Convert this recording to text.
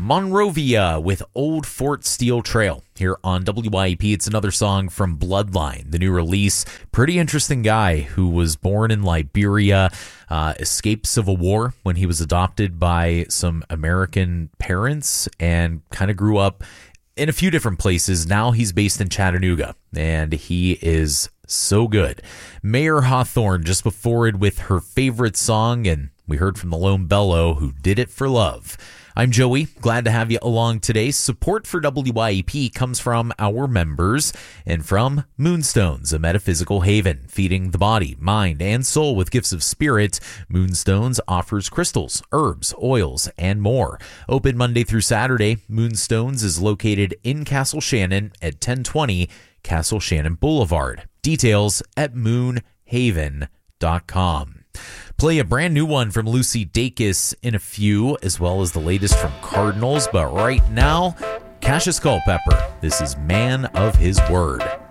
Monrovia with Old Fort Steel Trail here on WYEP. It's another song from Bloodline, the new release. Pretty interesting guy who was born in Liberia, escaped civil war when he was adopted by some American parents and kind of grew up in a few different places. Now he's based in Chattanooga, and he is so good. Mayor Hawthorne just before it with her favorite song, and we heard from the Lone Bellow who did it for love. I'm Joey. Glad to have you along today. Support for WYEP comes from our members and from Moonstones, a metaphysical haven, feeding the body, mind, and soul with gifts of spirit. Moonstones offers crystals, herbs, oils, and more. Open Monday through Saturday, Moonstones is located in Castle Shannon at 1020 Castle Shannon Boulevard. Details at moonhaven.com. Play a brand new one from Lucy Dacus in a few, as well as the latest from Cardinals. But right now, Cassius Culpepper. This is Man of His Word.